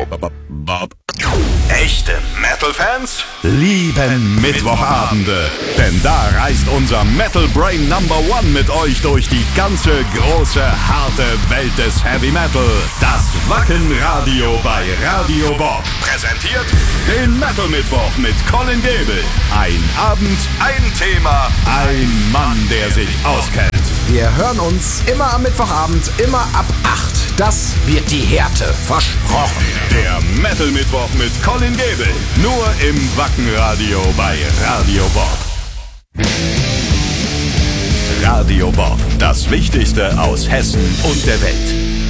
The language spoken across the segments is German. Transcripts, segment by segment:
Bob. Echte Metal-Fans Lieben Mittwochabende, denn da reist unser Metal Brain Number One mit euch durch die ganze große, harte Welt des Heavy Metal. Das Wacken-Radio bei Radio Bob präsentiert den Metal Mittwoch mit Colin Gable. Ein Abend, ein Thema, ein Mann, der sich auskennt. Wir hören uns immer am Mittwochabend, immer ab 8. Das wird die Härte, versprochen. Der Metal Mittwoch mit Colin Gable. Nur im Wacken-Radio bei Radio Bob. Radio Bob, das Wichtigste aus Hessen und der Welt.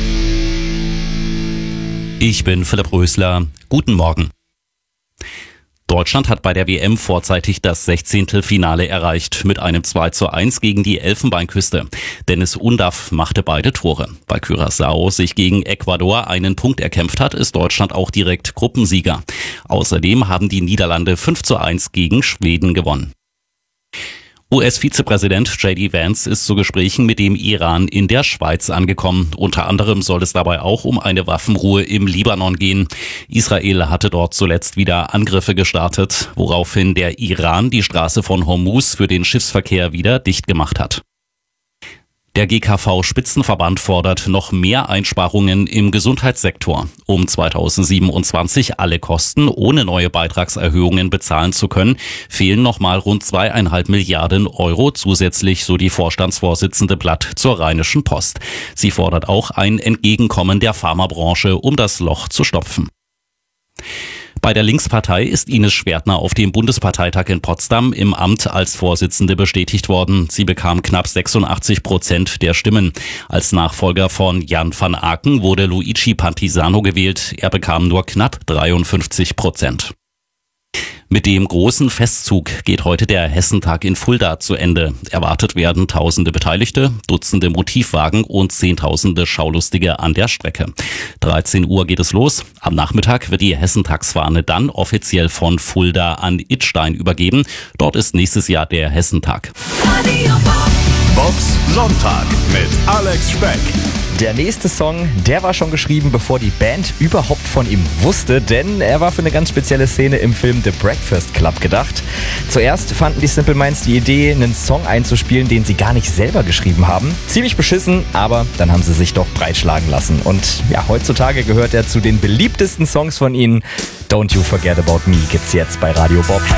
Ich bin Philipp Rösler. Guten Morgen. Deutschland hat bei der WM vorzeitig das 16. Finale erreicht mit einem 2:1 gegen die Elfenbeinküste. Dennis Undaff machte beide Tore. Weil Curaçao sich gegen Ecuador einen Punkt erkämpft hat, ist Deutschland auch direkt Gruppensieger. Außerdem haben die Niederlande 5:1 gegen Schweden gewonnen. US-Vizepräsident J.D. Vance ist zu Gesprächen mit dem Iran in der Schweiz angekommen. Unter anderem soll es dabei auch um eine Waffenruhe im Libanon gehen. Israel hatte dort zuletzt wieder Angriffe gestartet, woraufhin der Iran die Straße von Hormuz für den Schiffsverkehr wieder dicht gemacht hat. Der GKV-Spitzenverband fordert noch mehr Einsparungen im Gesundheitssektor. Um 2027 alle Kosten ohne neue Beitragserhöhungen bezahlen zu können, fehlen nochmal rund 2,5 Milliarden Euro zusätzlich, so die Vorstandsvorsitzende Blatt zur Rheinischen Post. Sie fordert auch ein Entgegenkommen der Pharmabranche, um das Loch zu stopfen. Bei der Linkspartei ist Ines Schwertner auf dem Bundesparteitag in Potsdam im Amt als Vorsitzende bestätigt worden. Sie bekam knapp 86% der Stimmen. Als Nachfolger von Jan van Aken wurde Luigi Pantisano gewählt. Er bekam nur knapp 53%. Mit dem großen Festzug geht heute der Hessentag in Fulda zu Ende. Erwartet werden tausende Beteiligte, Dutzende Motivwagen und Zehntausende Schaulustige an der Strecke. 13 Uhr geht es los. Am Nachmittag wird die Hessentagsfahne dann offiziell von Fulda an Idstein übergeben. Dort ist nächstes Jahr der Hessentag. Bobs Sonntag mit Alex Speck. Der nächste Song, der war schon geschrieben, bevor die Band überhaupt von ihm wusste, denn er war für eine ganz spezielle Szene im Film The Breakfast Club gedacht. Zuerst fanden die Simple Minds die Idee, einen Song einzuspielen, den sie gar nicht selber geschrieben haben. Ziemlich beschissen, aber dann haben sie sich doch breitschlagen lassen. Und ja, heutzutage gehört er zu den beliebtesten Songs von ihnen. Don't You Forget About Me gibt's jetzt bei Radio Bob.